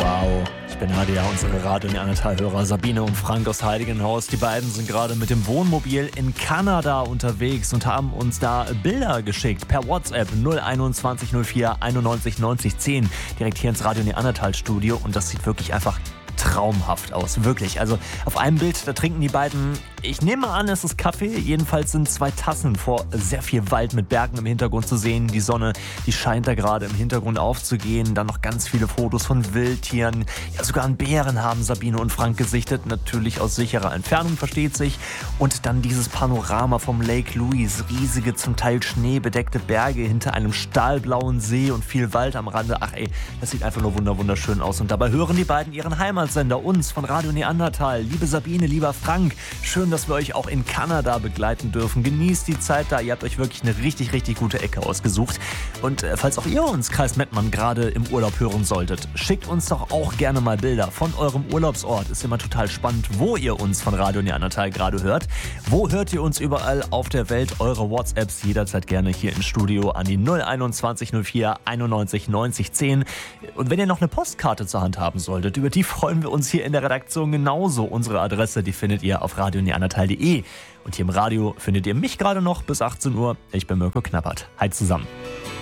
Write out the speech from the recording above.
Wow, ich beneide ja unsere Radio Neandertal-Hörer Sabine und Frank aus Heiligenhaus. Die beiden sind gerade mit dem Wohnmobil in Kanada unterwegs und haben uns da Bilder geschickt per WhatsApp 021 04 91 90 10 direkt hier ins Radio Neandertal-Studio und das sieht wirklich einfach traumhaft aus, wirklich. Also auf einem Bild, da trinken die beiden, ich nehme an, es ist Kaffee. Jedenfalls sind 2 Tassen vor sehr viel Wald mit Bergen im Hintergrund zu sehen. Die Sonne, die scheint da gerade im Hintergrund aufzugehen. Dann noch ganz viele Fotos von Wildtieren. Ja, sogar einen Bären haben Sabine und Frank gesichtet. Natürlich aus sicherer Entfernung, versteht sich. Und dann dieses Panorama vom Lake Louise. Riesige, zum Teil schneebedeckte Berge hinter einem stahlblauen See und viel Wald am Rande. Ach ey, das sieht einfach nur wunderschön aus. Und dabei hören die beiden ihren Heimatsender, uns von Radio Neandertal. Liebe Sabine, lieber Frank, schön, dass wir euch auch in Kanada begleiten dürfen. Genießt die Zeit da. Ihr habt euch wirklich eine richtig gute Ecke ausgesucht. Und falls auch ihr uns, Kreis Mettmann, gerade im Urlaub hören solltet, schickt uns doch auch gerne mal Bilder von eurem Urlaubsort. Ist immer total spannend, wo ihr uns von Radio Neandertal gerade hört. Wo hört ihr uns überall auf der Welt? Eure WhatsApps jederzeit gerne hier ins Studio an die 021 04 91 90 10. Und wenn ihr noch eine Postkarte zur Hand haben solltet, über die freuen wir uns hier in der Redaktion genauso. Unsere Adresse, die findet ihr auf radioneandertal.de. Und hier im Radio findet ihr mich gerade noch bis 18 Uhr. Ich bin Mirko Knappert. Hi zusammen.